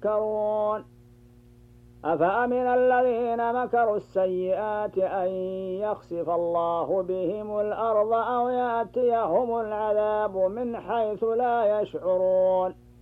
يتفكرون أفأمن الذين مكروا السيئات أن يخسف الله بهم الأرض أو يأتيهم العذاب من حيث لا يشعرون